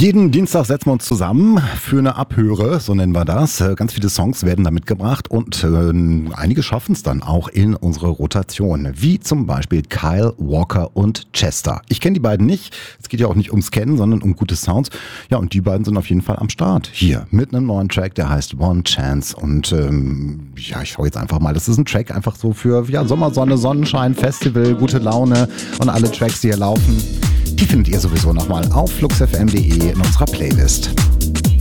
Jeden Dienstag setzen wir uns zusammen für eine Abhöre, so nennen wir das. Ganz viele Songs werden da mitgebracht und einige schaffen es dann auch in unsere Rotation. Wie zum Beispiel Kyle Walker und Chester. Ich kenne die beiden nicht. Es geht ja auch nicht ums Kennen, sondern um gute Sounds. Ja, und die beiden sind auf jeden Fall am Start. Hier mit einem neuen Track, der heißt One Chance. Und ich schaue jetzt einfach mal. Das ist ein Track einfach so für Sommersonne, Sonnenschein, Festival, gute Laune und alle Tracks, die hier laufen. Die findet ihr sowieso nochmal auf fluxfm.de in unserer Playlist.